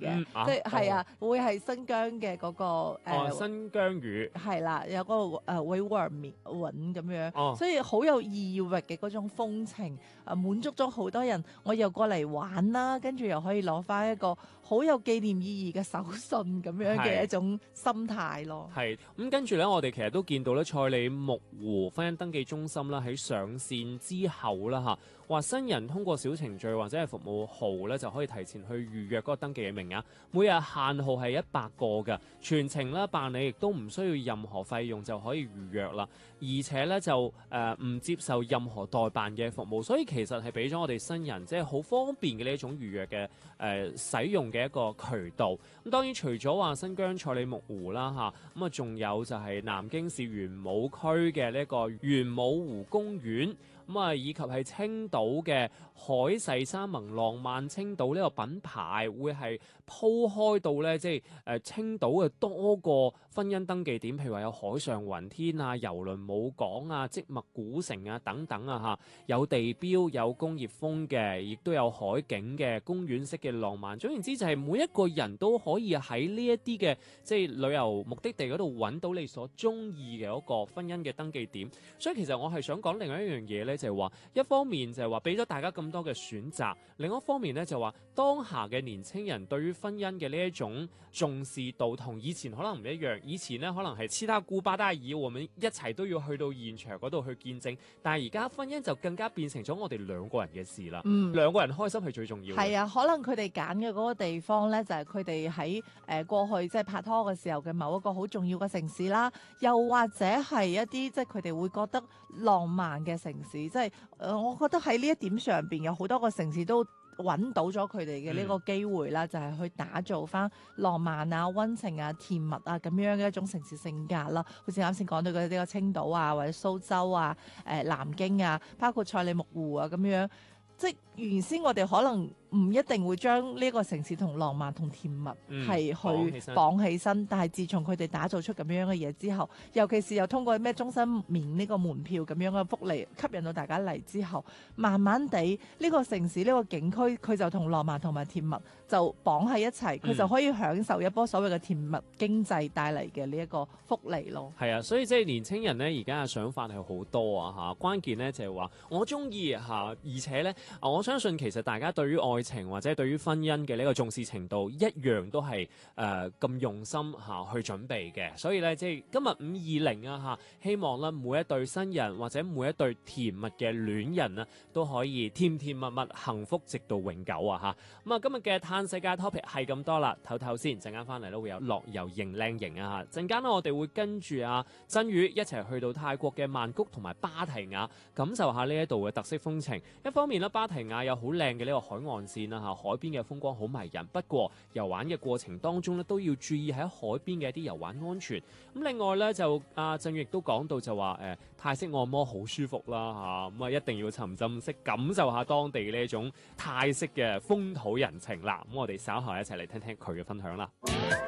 嘅，即係啊，會係新疆嘅嗰個新疆語係啦，有嗰個維吾爾文咁樣，所以以好有異域嘅嗰種風情，滿足咗好多人。我又過嚟玩啦，跟住又可以攞翻一個好有紀念意義嘅手信咁樣嘅一種心態咯。 係咁跟住咧，我哋其實都見到咧，賽里木湖婚姻登記中心啦，喺上線之後啦嚇，話新人通過小程序或者係服務號咧，就可以提前去預約嗰個登記嘅名額，每日限號係100個嘅，全程咧辦理亦都唔需要任何費用就可以預約啦，而且咧就唔接受任何代辦嘅服務，所以其實係俾咗我哋新人即係好方便嘅呢一種預約嘅使用嘅一個渠道。咁當然除咗話新疆賽里木湖啦嚇，咁啊仲有就係南京市玄武區嘅呢個玄武湖公園。咁啊，以及係青島嘅海誓山盟浪漫青島呢個品牌，會係鋪開到咧，即係青島嘅多個婚姻登記點，譬如話有海上雲天啊、郵輪母港啊、織物古城啊等等啊嚇，有地標、有工業風嘅，亦都有海景嘅公園式嘅浪漫。總言之，就係每一個人都可以喺呢一啲嘅即係旅遊目的地嗰度揾到你所中意嘅嗰個婚姻嘅登記點。所以其實我係想講另外一樣嘢咧。就係話，一方面就係話俾咗大家咁多嘅選擇，另一方面咧就話當下嘅年青人對於婚姻嘅呢一種重視度同以前可能唔一樣。以前咧可能係黐他姑巴大姨，我們一齊都要去到現場嗰度去見證，但係而家婚姻就更加變成咗我哋兩個人嘅事啦。兩個人開心係最重要嘅。 係啊，可能佢哋揀嘅嗰個地方咧，就係佢哋喺過去即係拍拖嘅時候嘅某一個好重要嘅城市啦，又或者係一啲即係佢哋會覺得浪漫嘅城市。即係我覺得喺呢一點上邊有好多個城市都揾到咗佢哋嘅呢個機會啦，就係去打造翻浪漫啊、溫情啊、甜蜜啊咁樣嘅一種城市性格啦。好似啱先講到嘅呢個青島啊，或者蘇州啊、南京啊，包括賽里木湖啊咁樣。即係原先我哋可能唔一定會將呢個城市同浪漫同甜蜜係去綁起身，但係自從佢哋打造出咁樣嘅嘢之後，尤其是又通過咩終身免呢個門票咁樣嘅福利吸引到大家嚟之後，慢慢地呢個城市呢個景區佢就同浪漫同埋甜蜜就綁喺一齊，佢就可以享受一波所謂嘅甜蜜經濟帶嚟嘅呢一個福利咯。 係啊，所以即係年青人呢，而家嘅想法係好多啊嚇，關鍵呢就係話我中意嚇，而且呢。我相信其實大家對於愛情或者對於婚姻嘅呢個重視程度一樣都係咁用心去準備嘅，所以咧即係今日520啊希望咧每一對新人或者每一對甜蜜嘅戀人啊都可以甜甜蜜蜜幸福直到永久啊咁啊今日嘅嘆世界 topic 係咁多啦，唞先，陣間翻嚟咧會有樂遊型靚型啊陣間咧我哋會跟住真宇一齊去到泰國嘅曼谷同埋芭提雅，感受下呢一度嘅特色風情。一方面咧芭提雅有好靚嘅呢個海岸線啦海邊嘅風光好迷人，不過遊玩嘅過程當中咧都要注意喺海邊嘅一啲遊玩安全。咁另外咧就鄭月亦都講到就話泰式按摩好舒服啦咁一定要沉浸式感受下當地呢一種泰式嘅風土人情啦。咁我哋稍後一齊嚟聽聽佢嘅分享啦。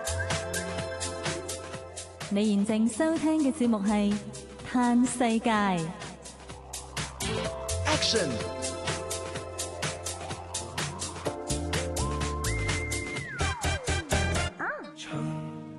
你現正收聽嘅節目係嘆世界。 Action